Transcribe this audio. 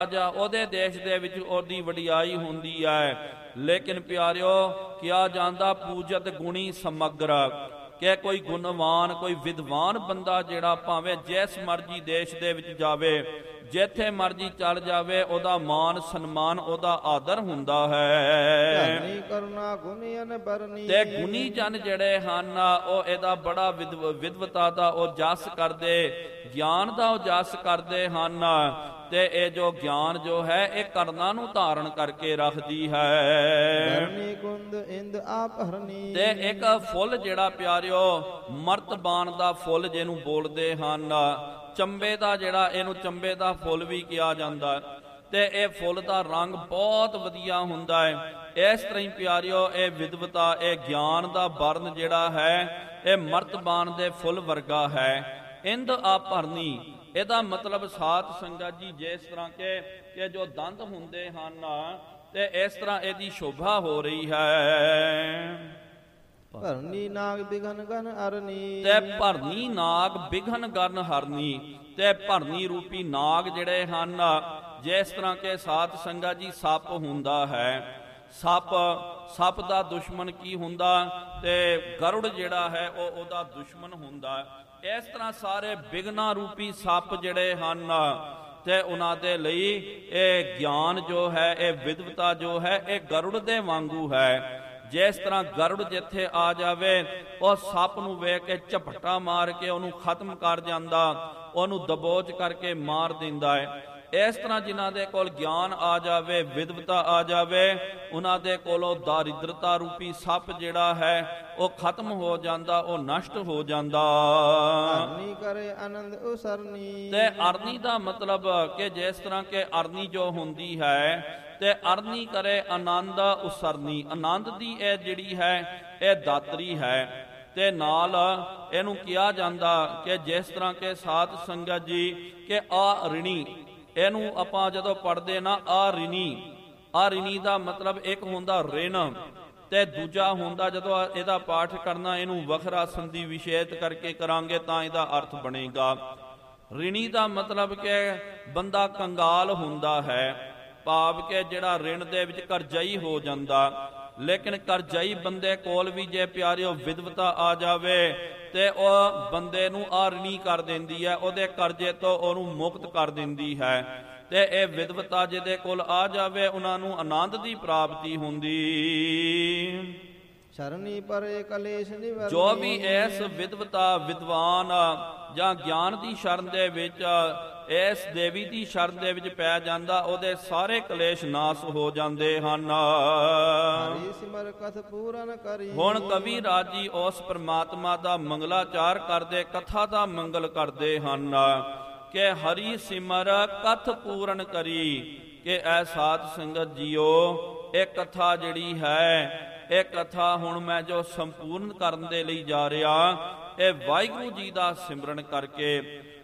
ਰਾਜਾ ਉਹਦੇ ਦੇਸ਼ ਦੇ ਵਿੱਚ ਉਹਦੀ ਵਡਿਆਈ ਹੁੰਦੀ ਹੈ। ਲੇਕਿਨ ਪਿਆਰਿਓ ਕਿਹਾ ਜਾਂਦਾ ਪੂਜਤ ਗੁਣੀ ਸਮਗਰ, ਕਿ ਕੋਈ ਗੁਣਵਾਨ ਕੋਈ ਵਿਦਵਾਨ ਬੰਦਾ ਜਿਹੜਾ ਭਾਵੇਂ ਜਿਸ ਮਰਜੀ ਦੇਸ਼ ਦੇ ਵਿੱਚ ਜਾਵੇ, ਜਿੱਥੇ ਮਰਜੀ ਚੱਲ ਜਾਵੇ, ਉਹਦਾ ਮਾਨ ਸਨਮਾਨ ਉਹਦਾ ਆਦਰ ਹੁੰਦਾ ਹੈ। ਤੇ ਗੁਣੀ ਜਨ ਜਿਹੜੇ ਹਨ ਉਹ ਇਹਦਾ ਬੜਾ ਵਿਦਵਤਾ ਦਾ ਉਹ ਜਸ ਕਰਦੇ, ਗਿਆਨ ਦਾ ਉਹ ਜਸ ਕਰਦੇ ਹਨ। ਤੇ ਇਹ ਜੋ ਗਿਆਨ ਜੋ ਹੈ ਇਹ ਕਰਨਾ ਨੂੰ ਧਾਰਨ ਕਰਕੇ ਰੱਖਦੀ ਹੈ। ਤੇ ਇੱਕ ਫੁੱਲ ਜਿਹੜਾ ਪਿਆਰਿਓ ਮਰਤਬਾਨ ਦਾ ਫੁੱਲ ਜਿਹਨੂੰ ਬੋਲਦੇ ਹਨ, ਚੰਬੇ ਦਾ ਜਿਹੜਾ ਇਹਨੂੰ ਚੰਬੇ ਦਾ ਫੁੱਲ ਵੀ ਕਿਹਾ ਜਾਂਦਾ। ਤੇ ਇਹ ਫੁੱਲ ਦਾ ਰੰਗ ਬਹੁਤ ਵਧੀਆ ਹੁੰਦਾ ਹੈ। ਇਸ ਤਰ੍ਹਾਂ ਹੀ ਪਿਆਰਿਓ ਇਹ ਵਿਦਵਤਾ ਇਹ ਗਿਆਨ ਦਾ ਵਰਨ ਜਿਹੜਾ ਹੈ ਇਹ ਮਰਤਬਾਨ ਦੇ ਫੁੱਲ ਵਰਗਾ ਹੈ। ਇੰਦ ਆ ਭਰਨੀ, ਇਹਦਾ ਮਤਲਬ ਸਾਧ ਸੰਗਤ ਜੀ ਜਿਸ ਤਰ੍ਹਾਂ ਕਿ ਜੋ ਦੰਦ ਹੁੰਦੇ ਹਨ ਤੇ ਇਸ ਤਰ੍ਹਾਂ ਇਹਦੀ ਸ਼ੋਭਾ ਹੋ ਰਹੀ ਹੈ। ਭਰਨੀ ਨਾਗ ਬਿਘਨ ਗਨ ਹਰਨੀ, ਤੇ ਭਰਨੀ ਨਾਗ ਬਿਘਨ ਗਨ ਹਰਨੀ। ਤੇ ਭਰਨੀ ਰੂਪੀ ਨਾਗ ਜਿਹੜੇ ਹਨ, ਜਿਸ ਤਰ੍ਹਾਂ ਕਿ ਸਾਧ ਸੰਗਤ ਜੀ ਸੱਪ ਹੁੰਦਾ ਹੈ, ਸੱਪ ਦਾ ਦੁਸ਼ਮਣ ਕੀ ਹੁੰਦਾ ਤੇ ਗਰੁੜ ਜਿਹੜਾ ਹੈ ਉਹ ਉਹਦਾ ਦੁਸ਼ਮਣ ਹੁੰਦਾ। ਇਸ ਤਰ੍ਹਾਂ ਸਾਰੇ ਬਿਘਨਾ ਰੂਪੀ ਸੱਪ ਜਿਹੜੇ ਹਨ ਤੇ ਉਹਨਾਂ ਦੇ ਲਈ ਇਹ ਗਿਆਨ ਜੋ ਹੈ ਇਹ ਵਿਦਵਤਾ ਜੋ ਹੈ ਇਹ ਗਰੁੜ ਦੇ ਵਾਂਗੂ ਹੈ। ਜਿਸ ਤਰ੍ਹਾਂ ਗਰੁੜ ਜਿੱਥੇ ਆ ਜਾਵੇ ਉਹ ਸੱਪ ਨੂੰ ਵੇਖ ਕੇ ਝਪਟਾ ਮਾਰ ਕੇ ਉਹਨੂੰ ਖਤਮ ਕਰ ਜਾਂਦਾ, ਉਹਨੂੰ ਦਬੋਚ ਕਰਕੇ ਮਾਰ ਦਿੰਦਾ ਹੈ। ਇਸ ਤਰ੍ਹਾਂ ਜਿਨ੍ਹਾਂ ਦੇ ਕੋਲ ਗਿਆਨ ਆ ਜਾਵੇ, ਵਿਦਵਤਾ ਆ ਜਾਵੇ, ਉਹਨਾਂ ਦੇ ਕੋਲੋਂ ਦਾਰਿਦਰਤਾ ਰੂਪੀ ਸੱਪ ਜਿਹੜਾ ਹੈ ਉਹ ਖਤਮ ਹੋ ਜਾਂਦਾ, ਉਹ ਨਸ਼ਟ ਹੋ ਜਾਂਦਾ। ਅਰਨੀ ਕਰੇ ਆਨੰਦ ਉਸਰਨੀ, ਤੇ ਅਰਨੀ ਦਾ ਮਤਲਬ ਕਿ ਜਿਸ ਤਰ੍ਹਾਂ ਕਿ ਅਰਨੀ ਜੋ ਹੁੰਦੀ ਹੈ ਤੇ ਅਰਨੀ ਕਰੇ ਆਨੰਦ ਉਸਰਨੀ, ਆਨੰਦ ਦੀ ਇਹ ਜਿਹੜੀ ਹੈ ਇਹ ਦਾਤਰੀ ਹੈ। ਤੇ ਨਾਲ ਇਹਨੂੰ ਕਿਹਾ ਜਾਂਦਾ ਕਿ ਜਿਸ ਤਰ੍ਹਾਂ ਕਿ ਸਾਧ ਸੰਗਤ ਜੀ ਕਿ ਆ ਰਿਣੀ, ਇਹਨੂੰ ਆਪਾਂ ਜਦੋਂ ਪੜ੍ਹਦੇ ਨਾ ਆ ਰਿਣੀ ਦਾ ਮਤਲਬ ਇੱਕ ਹੁੰਦਾ ਰਿਣ ਤੇ ਦੂਜਾ ਹੁੰਦਾ, ਜਦੋਂ ਇਹਦਾ ਪਾਠ ਕਰਨਾ ਇਹਨੂੰ ਵੱਖਰਾ ਸੰਧੀ ਵਿਸ਼ੇਸ਼ ਕਰਕੇ ਕਰਾਂਗੇ ਤਾਂ ਇਹਦਾ ਅਰਥ ਬਣੇਗਾ। ਰਿਣੀ ਦਾ ਮਤਲਬ ਕਿ ਬੰਦਾ ਕੰਗਾਲ ਹੁੰਦਾ ਹੈ, ਭਾਵ ਕਿ ਜਿਹੜਾ ਰਿਣ ਦੇ ਵਿੱਚ ਕਰਜ਼ਈ ਹੋ ਜਾਂਦਾ। ਲੇਕਿਨ ਕਰਜ਼ਈ ਬੰਦੇ ਕੋਲ ਵੀ ਜੇ ਪਿਆਰਿਓ ਵਿਦਵਤਾ ਆ ਜਾਵੇ ਤੇ ਉਹ ਬੰਦੇ ਨੂੰ ਆਰਣੀ ਕਰ ਦਿੰਦੀ ਹੈ, ਉਹਦੇ ਕਰਜ਼ੇ ਤੋਂ ਉਹਨੂੰ ਮੁਕਤ ਕਰ ਦਿੰਦੀ ਹੈ। ਤੇ ਇਹ ਵਿਦਵਤਾ ਜਿਹਦੇ ਕੋਲ ਆ ਜਾਵੇ ਉਹਨਾਂ ਨੂੰ ਆਨੰਦ ਦੀ ਪ੍ਰਾਪਤੀ ਹੁੰਦੀ। ਸ਼ਰਨੀ ਪਰੇ ਕਲੇਸ਼ ਨਿਵਰਨੀ, ਜੋ ਵੀ ਇਸ ਵਿਦਵਤਾ ਵਿਦਵਾਨ ਜਾਂ ਗਿਆਨ ਦੀ ਸ਼ਰਨ ਦੇ ਵਿੱਚ ਇਸ ਦੇਵੀ ਦੀ ਸ਼ਰਨ ਦੇ ਵਿੱਚ ਪੈ ਜਾਂਦਾ, ਉਹਦੇ ਸਾਰੇ ਕਲੇਸ਼ ਨਾਸ ਹੋ ਜਾਂਦੇ ਹਨ। ਹਰੀ ਸਿਮਰ ਕਥ ਪੂਰਨ ਕਰੀ, ਹੁਣ ਕਵੀ ਰਾਜੀ ਉਸ ਪਰਮਾਤਮਾ ਦਾ ਮੰਗਲਾਚਾਰ ਕਰਦੇ, ਕਥਾ ਦਾ ਮੰਗਲ ਕਰਦੇ ਹਨ ਕਿ ਹਰੀ ਸਿਮਰ ਕਥ ਪੂਰਨ ਕਰੀ, ਕਿ ਐ ਸਾਧ ਸੰਗਤ ਜੀਓ ਇਹ ਕਥਾ ਜਿਹੜੀ ਹੈ ਇਹ ਕਥਾ ਹੁਣ ਮੈਂ ਜੋ ਸੰਪੂਰਨ ਕਰਨ ਦੇ ਲਈ ਜਾ ਰਿਹਾ, ਇਹ ਵਾਹਿਗੁਰੂ ਜੀ ਦਾ ਸਿਮਰਨ ਕਰਕੇ